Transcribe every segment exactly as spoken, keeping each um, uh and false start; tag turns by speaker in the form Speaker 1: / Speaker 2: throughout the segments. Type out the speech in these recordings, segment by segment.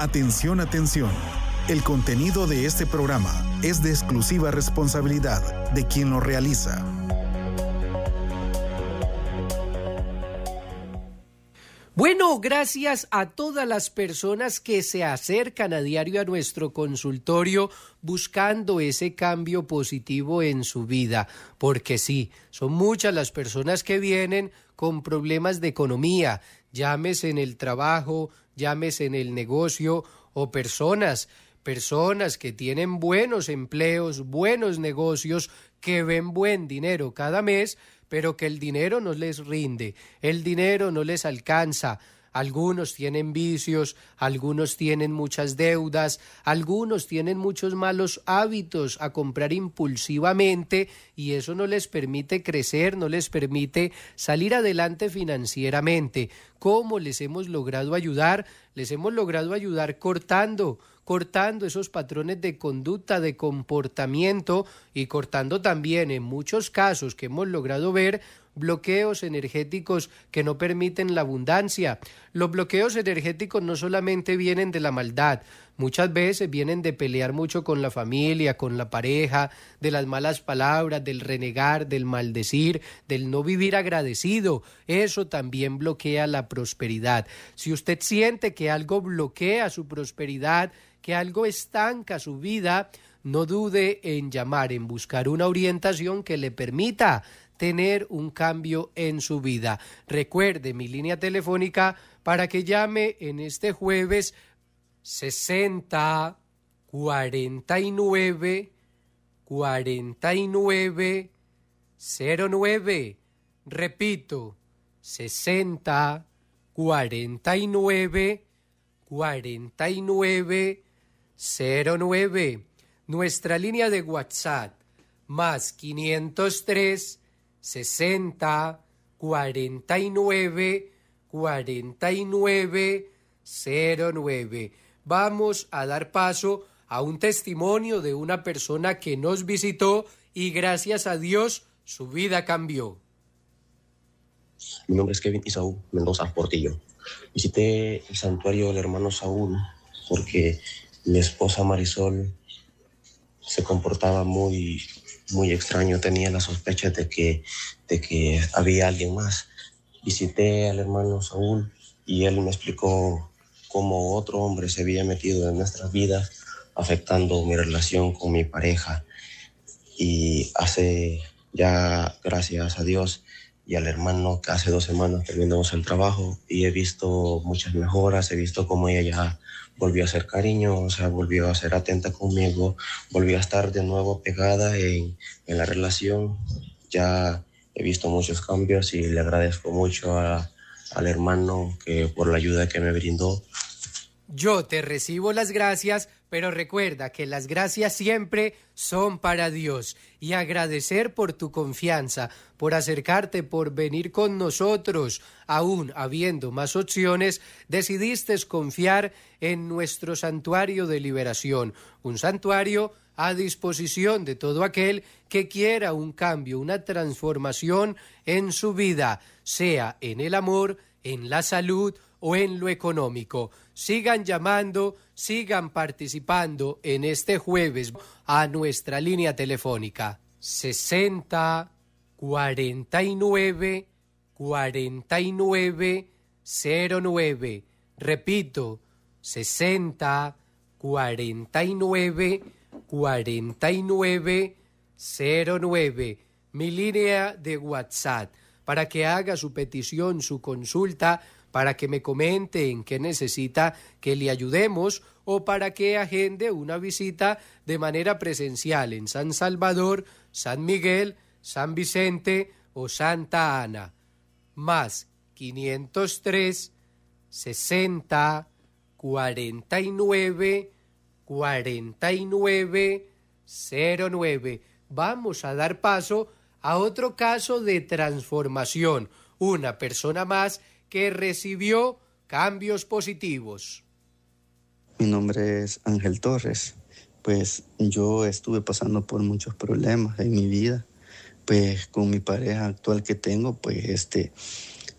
Speaker 1: Atención, atención. El contenido de este programa es de exclusiva responsabilidad de quien lo realiza.
Speaker 2: Bueno, gracias a todas las personas que se acercan a diario a nuestro consultorio buscando ese cambio positivo en su vida, porque sí, son muchas las personas que vienen con problemas de economía, llámese en el trabajo, llámese en el negocio o personas, personas que tienen buenos empleos, buenos negocios, que ven buen dinero cada mes, pero que el dinero no les rinde, el dinero no les alcanza. Algunos tienen vicios, algunos tienen muchas deudas, algunos tienen muchos malos hábitos a comprar impulsivamente y eso no les permite crecer, no les permite salir adelante financieramente. ¿Cómo les hemos logrado ayudar? Les hemos logrado ayudar cortando, cortando esos patrones de conducta, de comportamiento y cortando también en muchos casos que hemos logrado ver bloqueos energéticos que no permiten la abundancia. Los bloqueos energéticos no solamente vienen de la maldad, muchas veces vienen de pelear mucho con la familia, con la pareja, de las malas palabras, del renegar, del maldecir, del no vivir agradecido. Eso también bloquea la prosperidad. Si usted siente que algo bloquea su prosperidad, que algo estanca su vida, no dude en llamar, en buscar una orientación que le permita tener un cambio en su vida. Recuerde mi línea telefónica para que llame en este jueves sesenta, cuarenta y nueve, cuarenta y nueve, cero nueve. Repito, sesenta, cuarenta y nueve, cuarenta y nueve, cero nueve. Nuestra línea de WhatsApp, más quinientos tres, sesenta, cuarenta y nueve, cuarenta y nueve, cero nueve. Vamos a dar paso a un testimonio de una persona que nos visitó y gracias a Dios su vida cambió.
Speaker 3: Mi nombre es Kevin Isaú Mendoza Portillo. Visité el santuario del hermano Saúl porque mi esposa Marisol se comportaba muy, muy extraño. Tenía la sospecha de que, de que había alguien más. Visité al hermano Saúl y él me explicó cómo otro hombre se había metido en nuestras vidas, afectando mi relación con mi pareja. Y hace ya, gracias a Dios y al hermano, que hace dos semanas terminamos el trabajo y he visto muchas mejoras. He visto cómo ella ya volvió a ser cariñosa, volvió a ser atenta conmigo, volvió a estar de nuevo pegada en, en la relación. Ya he visto muchos cambios y le agradezco mucho a, al hermano que por la ayuda que me brindó.
Speaker 2: Yo te recibo las gracias, pero recuerda que las gracias siempre son para Dios. Y agradecer por tu confianza, por acercarte, por venir con nosotros. Aún habiendo más opciones, decidiste confiar en nuestro santuario de liberación. Un santuario a disposición de todo aquel que quiera un cambio, una transformación en su vida, sea en el amor, en la salud o en lo económico. Sigan llamando, sigan participando en este jueves a nuestra línea telefónica sesenta, cuarenta y nueve, cuarenta y nueve, cero nueve. Repito, sesenta, cuarenta y nueve, cuarenta y nueve, cero nueve. Mi línea de WhatsApp para que haga su petición, su consulta, para que me comente en qué necesita que le ayudemos o para que agende una visita de manera presencial en San Salvador, San Miguel, San Vicente o Santa Ana. Más quinientos tres, sesenta, cuarenta y nueve, cuarenta y nueve, cero nueve. Vamos a dar paso a otro caso de transformación. Una persona más que recibió cambios positivos.
Speaker 4: Mi nombre es Ángel Torres. Pues yo estuve pasando por muchos problemas en mi vida. Pues con mi pareja actual que tengo, pues este,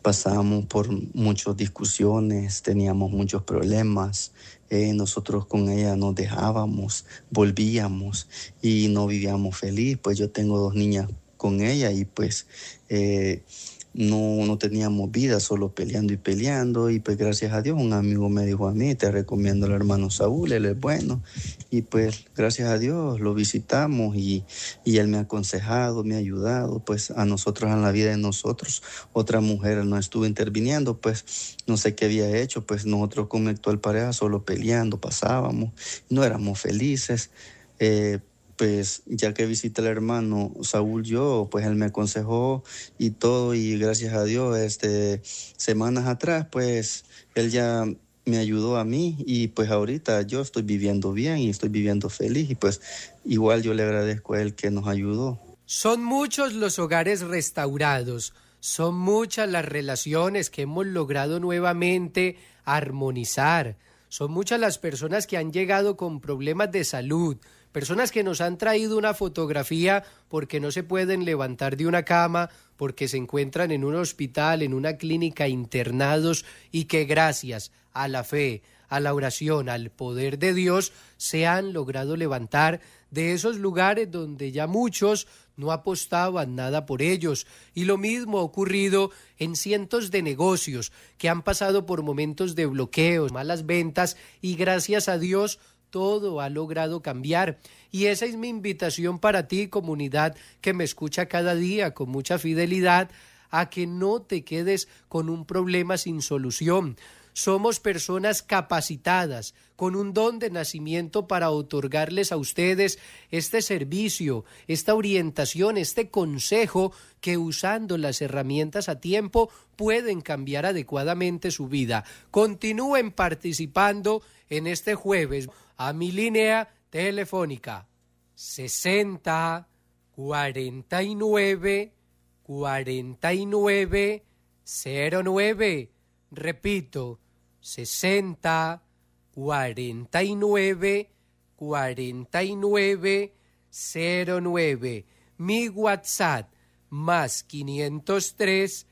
Speaker 4: pasamos por muchas discusiones, teníamos muchos problemas. Eh, nosotros con ella nos dejábamos, volvíamos y no vivíamos feliz. Pues yo tengo dos niñas con ella y pues eh, no, no teníamos vida, solo peleando y peleando. Y pues gracias a Dios un amigo me dijo a mí, te recomiendo al hermano Saúl, él es bueno. Y pues gracias a Dios lo visitamos y, y él me ha aconsejado, me ha ayudado. Pues a nosotros, en la vida de nosotros, otra mujer no estuvo interviniendo, pues no sé qué había hecho. Pues nosotros con mi actual pareja solo peleando, pasábamos, no éramos felices. Eh, Pues ya que visité al hermano Saúl yo, pues él me aconsejó y todo, y gracias a Dios, este, semanas atrás, pues él ya me ayudó a mí y pues ahorita yo estoy viviendo bien y estoy viviendo feliz y pues igual yo le agradezco a él que nos ayudó.
Speaker 2: Son muchos los hogares restaurados, son muchas las relaciones que hemos logrado nuevamente armonizar, son muchas las personas que han llegado con problemas de salud, personas que nos han traído una fotografía porque no se pueden levantar de una cama, porque se encuentran en un hospital, en una clínica internados y que gracias a la fe, a la oración, al poder de Dios, se han logrado levantar de esos lugares donde ya muchos no apostaban nada por ellos. Y lo mismo ha ocurrido en cientos de negocios que han pasado por momentos de bloqueos, malas ventas y gracias a Dios todo ha logrado cambiar. Y esa es mi invitación para ti, comunidad que me escucha cada día con mucha fidelidad, a que no te quedes con un problema sin solución. Somos personas capacitadas, con un don de nacimiento para otorgarles a ustedes este servicio, esta orientación, este consejo que usando las herramientas a tiempo pueden cambiar adecuadamente su vida. Continúen participando en este jueves a mi línea telefónica sesenta cuarenta y nueve cuarenta y nueve cero nueve. Repito, sesenta cuarenta y nueve cuarenta y nueve cero nueve. Mi WhatsApp más quinientos tres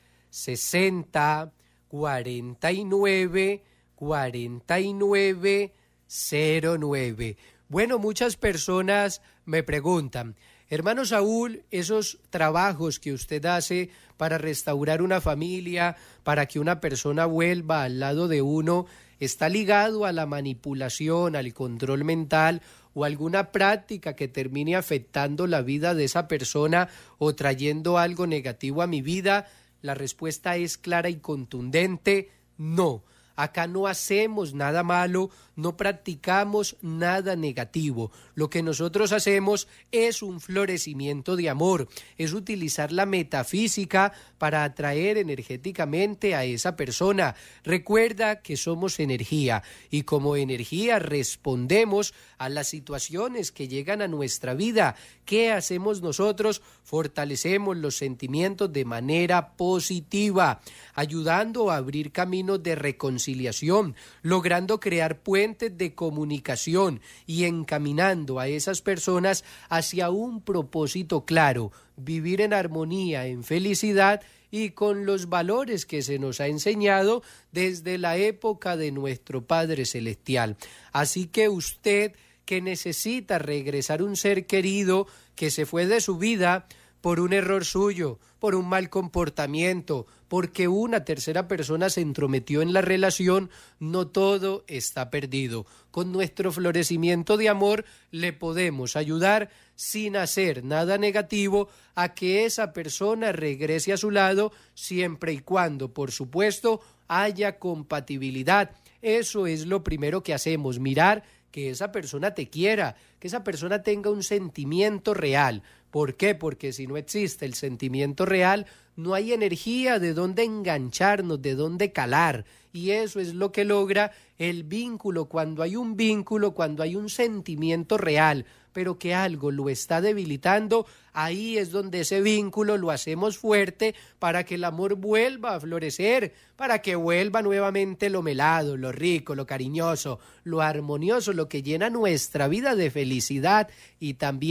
Speaker 2: sesenta cuarenta y nueve cuarenta y nueve cero nueve. Bueno, muchas personas me preguntan, hermano Saúl, esos trabajos que usted hace para restaurar una familia, para que una persona vuelva al lado de uno, ¿está ligado a la manipulación, al control mental o alguna práctica que termine afectando la vida de esa persona o trayendo algo negativo a mi vida? La respuesta es clara y contundente, no. Acá no hacemos nada malo, no practicamos nada negativo. Lo que nosotros hacemos es un florecimiento de amor, es utilizar la metafísica para atraer energéticamente a esa persona. Recuerda que somos energía y como energía respondemos a las situaciones que llegan a nuestra vida. ¿Qué hacemos nosotros? Fortalecemos los sentimientos de manera positiva, ayudando a abrir caminos de reconciliación, logrando crear puentes de comunicación y encaminando a esas personas hacia un propósito claro, vivir en armonía, en felicidad y con los valores que se nos ha enseñado desde la época de nuestro Padre Celestial. Así que usted que necesita regresar un ser querido que se fue de su vida por un error suyo, por un mal comportamiento, porque una tercera persona se entrometió en la relación, no todo está perdido. Con nuestro florecimiento de amor le podemos ayudar sin hacer nada negativo a que esa persona regrese a su lado, siempre y cuando, por supuesto, haya compatibilidad. Eso es lo primero que hacemos, mirar que esa persona te quiera, que esa persona tenga un sentimiento real. ¿Por qué? Porque si no existe el sentimiento real, no hay energía de dónde engancharnos, de dónde calar. Y eso es lo que logra el vínculo, cuando hay un vínculo, cuando hay un sentimiento real, pero que algo lo está debilitando, ahí es donde ese vínculo lo hacemos fuerte para que el amor vuelva a florecer, para que vuelva nuevamente lo melado, lo rico, lo cariñoso, lo armonioso, lo que llena nuestra vida de felicidad y también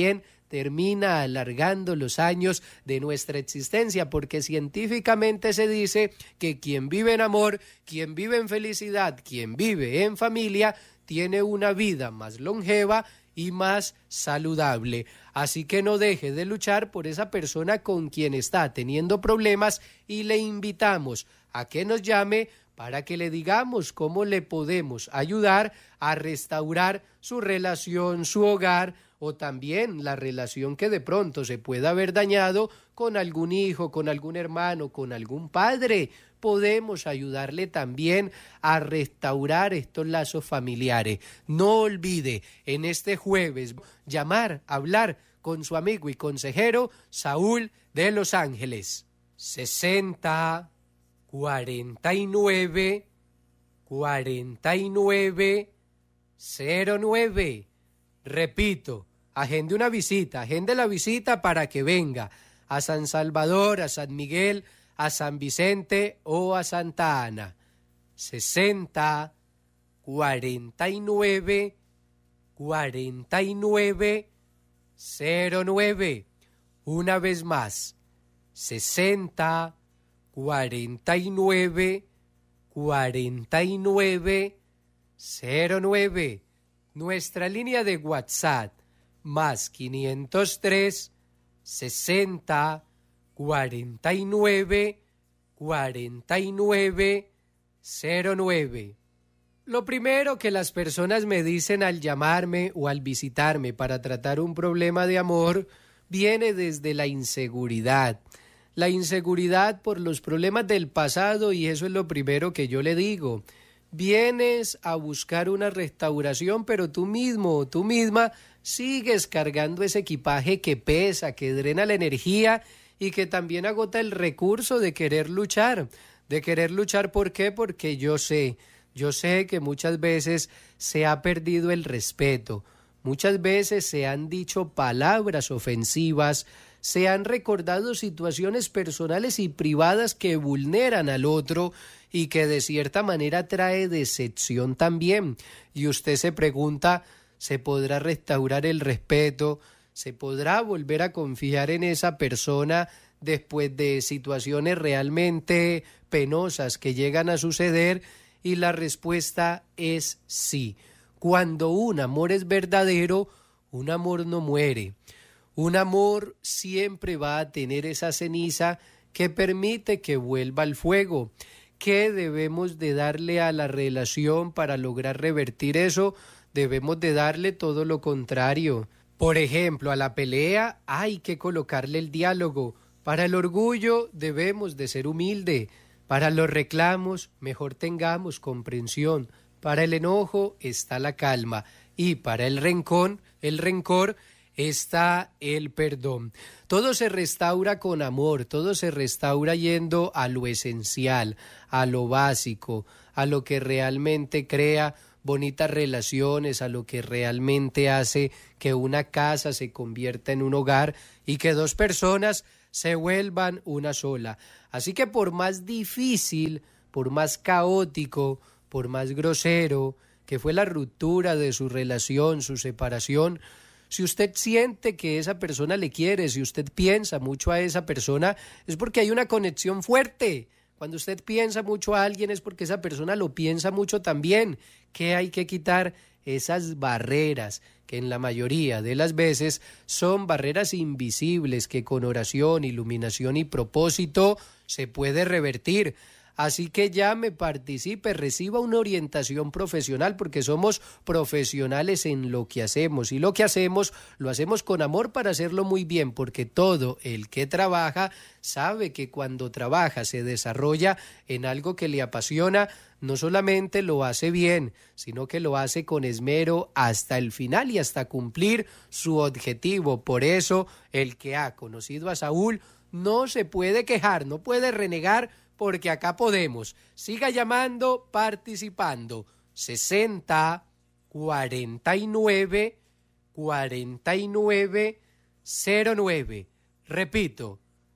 Speaker 2: termina alargando los años de nuestra existencia, porque científicamente se dice que quien vive en amor, quien vive en felicidad, quien vive en familia, tiene una vida más longeva y más saludable. Así que no deje de luchar por esa persona con quien está teniendo problemas y le invitamos a que nos llame para que le digamos cómo le podemos ayudar a restaurar su relación, su hogar, o también la relación que de pronto se pueda haber dañado con algún hijo, con algún hermano, con algún padre. Podemos ayudarle también a restaurar estos lazos familiares. No olvide en este jueves llamar, hablar con su amigo y consejero Saúl de Los Ángeles. sesenta, cuarenta y nueve, cuarenta y nueve, cero nueve. Repito, agende una visita, agende la visita para que venga a San Salvador, a San Miguel, a San Vicente o a Santa Ana. sesenta, cuarenta y nueve, cuarenta y nueve, cero nueve. Una vez más, sesenta, cuarenta y nueve, cuarenta y nueve, cero nueve. Nuestra línea de WhatsApp, más quinientos tres, sesenta, cuarenta y nueve, cuarenta y nueve, cero nueve. Lo primero que las personas me dicen al llamarme o al visitarme para tratar un problema de amor viene desde la inseguridad. La inseguridad por los problemas del pasado, y eso es lo primero que yo le digo. Vienes a buscar una restauración, pero tú mismo o tú misma sigues cargando ese equipaje que pesa, que drena la energía y que también agota el recurso de querer luchar. De querer luchar, ¿por qué? Porque yo sé, yo sé que muchas veces se ha perdido el respeto, muchas veces se han dicho palabras ofensivas, se han recordado situaciones personales y privadas que vulneran al otro y que de cierta manera trae decepción también. Y usted se pregunta, ¿se podrá restaurar el respeto? ¿Se podrá volver a confiar en esa persona después de situaciones realmente penosas que llegan a suceder? Y la respuesta es sí. Cuando un amor es verdadero, un amor no muere. Un amor siempre va a tener esa ceniza que permite que vuelva al fuego. ¿Qué debemos de darle a la relación para lograr revertir eso? Debemos de darle todo lo contrario. Por ejemplo, a la pelea hay que colocarle el diálogo. Para el orgullo debemos de ser humilde. Para los reclamos, mejor tengamos comprensión. Para el enojo está la calma. Y para el rencor, el rencor está el perdón. Todo se restaura con amor, todo se restaura yendo a lo esencial, a lo básico, a lo que realmente crea bonitas relaciones, a lo que realmente hace que una casa se convierta en un hogar y que dos personas se vuelvan una sola. Así que por más difícil, por más caótico, por más grosero que fue la ruptura de su relación, su separación, si usted siente que esa persona le quiere, si usted piensa mucho a esa persona, es porque hay una conexión fuerte. Cuando usted piensa mucho a alguien es porque esa persona lo piensa mucho también. Que hay que quitar esas barreras que en la mayoría de las veces son barreras invisibles que con oración, iluminación y propósito se puede revertir. Así que llame, participe, reciba una orientación profesional porque somos profesionales en lo que hacemos y lo que hacemos lo hacemos con amor para hacerlo muy bien, porque todo el que trabaja sabe que cuando trabaja se desarrolla en algo que le apasiona, no solamente lo hace bien, sino que lo hace con esmero hasta el final y hasta cumplir su objetivo. Por eso el que ha conocido a Saúl no se puede quejar, no puede renegar, porque acá podemos. Siga llamando, participando. sesenta, cuarenta y nueve, cuarenta y nueve, cero nueve. Repito,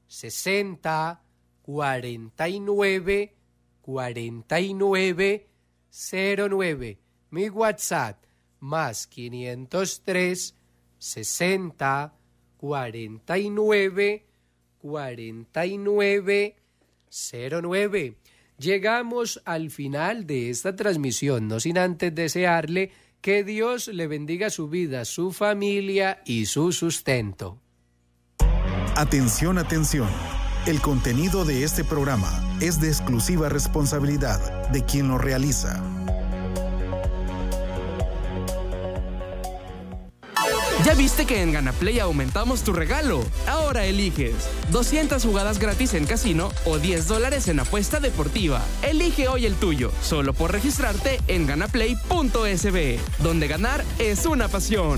Speaker 2: sesenta, cuarenta y nueve, cuarenta y nueve, cero nueve. Mi WhatsApp, más quinientos tres, sesenta, cuarenta y nueve, cuarenta y nueve cero nueve. Llegamos al final de esta transmisión, no sin antes desearle que Dios le bendiga su vida, su familia y su sustento.
Speaker 1: Atención, atención. El contenido de este programa es de exclusiva responsabilidad de quien lo realiza.
Speaker 5: ¿Ya viste que en GanaPlay aumentamos tu regalo? Ahora eliges doscientas jugadas gratis en casino o diez dólares en apuesta deportiva. Elige hoy el tuyo, solo por registrarte en ganaplay punto es be, donde ganar es una pasión.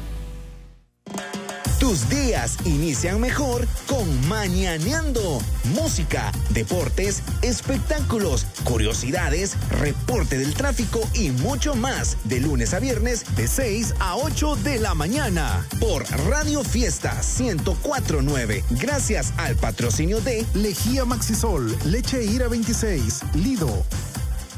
Speaker 6: Tus días inician mejor con Mañaneando. Música, deportes, espectáculos, curiosidades, reporte del tráfico y mucho más. De lunes a viernes, de seis a ocho de la mañana. Por Radio Fiesta ciento cuatro punto nueve. Gracias al patrocinio de
Speaker 1: Lejía Maxisol, Leche Ira veintiséis, Lido,